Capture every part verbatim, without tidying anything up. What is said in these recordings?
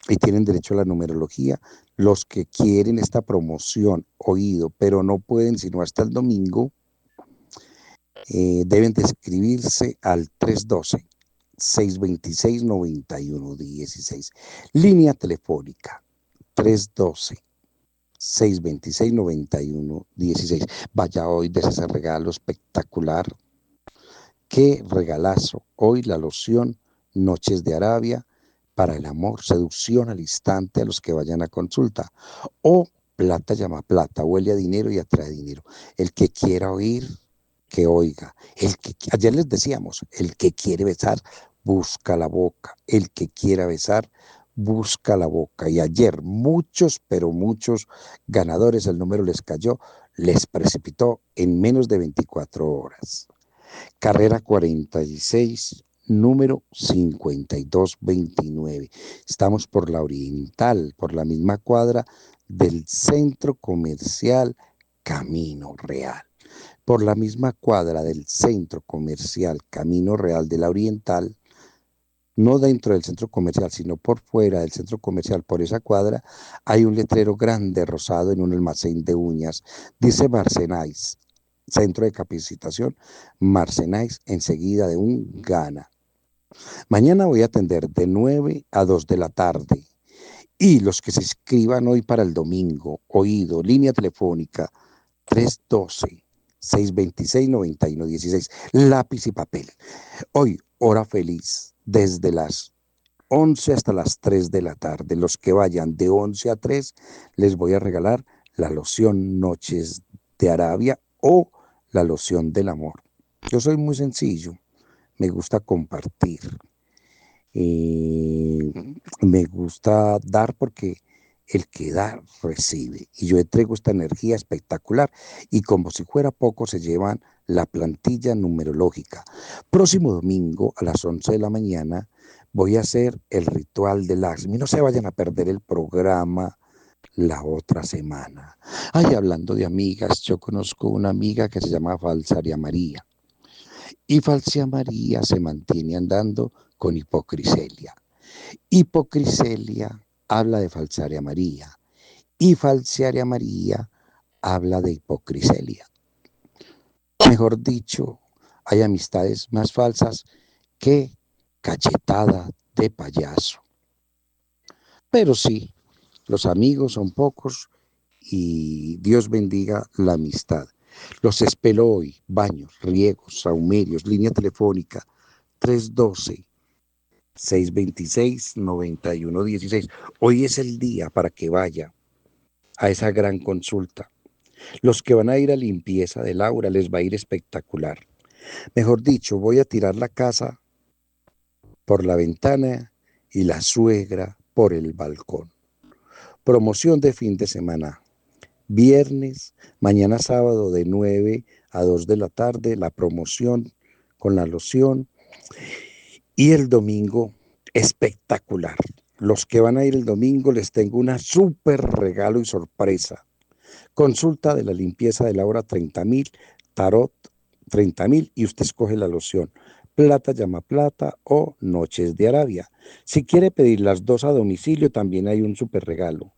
y tienen derecho a la numerología. Los que quieren esta promoción, oído, pero no pueden sino hasta el domingo, eh, deben de escribirse al tres uno dos, seis dos seis, nueve uno uno seis. Línea telefónica tres uno dos, seis dos seis, nueve uno uno seis. Vaya hoy de ese regalo espectacular. Qué regalazo. Hoy la loción Noches de Arabia para el amor, seducción al instante a los que vayan a consulta. O plata llama plata, huele a dinero y atrae dinero. El que quiera oír, que oiga. El que, ayer les decíamos, el que quiere besar, busca la boca. El que quiera besar, busca la boca. Y ayer muchos, pero muchos ganadores, el número les cayó, les precipitó en menos de veinticuatro horas. Carrera cuarenta y seis, número cincuenta y dos veintinueve. Estamos por la Oriental, por la misma cuadra del Centro Comercial Camino Real. Por la misma cuadra del Centro Comercial Camino Real de la Oriental, no dentro del centro comercial, sino por fuera del centro comercial, por esa cuadra, hay un letrero grande rosado en un almacén de uñas. Dice Marcenais, Centro de Capacitación Marcenais, enseguida de un Gana. Mañana voy a atender de nueve a dos de la tarde. Y los que se inscriban hoy para el domingo, oído, línea telefónica tres uno dos, seis dos seis, nueve uno uno seis, lápiz y papel. Hoy, hora feliz, desde las once hasta las tres de la tarde. Los que vayan de once a tres, les voy a regalar la loción Noches de Arabia o la loción del amor. Yo soy muy sencillo, me gusta compartir, eh, me gusta dar porque el que da recibe, y yo entrego esta energía espectacular y como si fuera poco se llevan la plantilla numerológica. Próximo domingo a las once de la mañana voy a hacer el ritual del Laxmi. No se vayan a perder el programa la otra semana. Ay, hablando de amigas, yo conozco una amiga que se llama Falsaria María. Y Falsaria María se mantiene andando con Hipocriselia. Hipocriselia habla de Falsaria María. Y Falsaria María habla de Hipocriselia. Mejor dicho, hay amistades más falsas que cachetada de payaso. Pero sí, los amigos son pocos y Dios bendiga la amistad. Los espero hoy, baños, riegos, saumerios, línea telefónica tres uno dos, seis dos seis, nueve uno uno seis. Hoy es el día para que vaya a esa gran consulta. Los que van a ir a limpieza de Laura les va a ir espectacular. Mejor dicho, voy a tirar la casa por la ventana y la suegra por el balcón. Promoción de fin de semana. Viernes, mañana sábado de nueve a dos de la tarde, la promoción con la loción. Y el domingo, espectacular. Los que van a ir el domingo les tengo una súper regalo y sorpresa. Consulta de la limpieza de Laura treinta mil, tarot treinta mil y usted escoge la loción. Plata llama plata o Noches de Arabia. Si quiere pedir las dos a domicilio, también hay un súper regalo.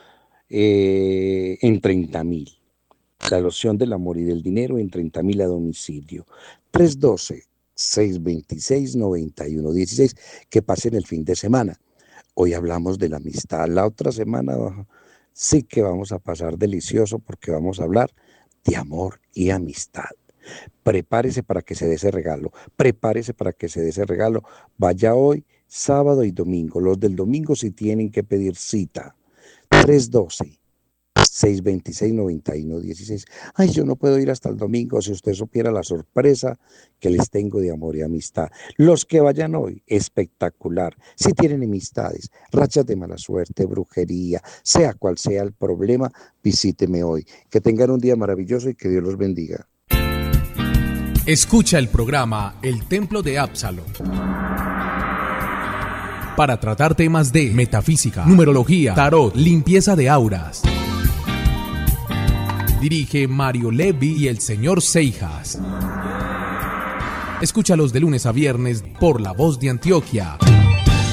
Eh, en treinta mil. La loción del amor y del dinero en treinta mil a domicilio. tres uno dos, seis dos seis, nueve uno uno seis. Que pasen el fin de semana. Hoy hablamos de la amistad. La otra semana sí que vamos a pasar delicioso porque vamos a hablar de amor y amistad. Prepárese para que se dé ese regalo. Prepárese para que se dé ese regalo. Vaya hoy, sábado y domingo. Los del domingo sí tienen que pedir cita. tres uno dos, seis dos seis, nueve uno uno seis. Ay, yo no puedo ir hasta el domingo. Si usted supiera la sorpresa que les tengo de amor y amistad. Los que vayan hoy, espectacular. Si tienen amistades, rachas de mala suerte, brujería, sea cual sea el problema, visíteme hoy. Que tengan un día maravilloso y que Dios los bendiga. Escucha el programa El Templo de Absalom para tratar temas de metafísica, numerología, tarot, limpieza de auras. Dirige Mario Levi y el señor Seijas. Escúchalos de lunes a viernes por La Voz de Antioquia.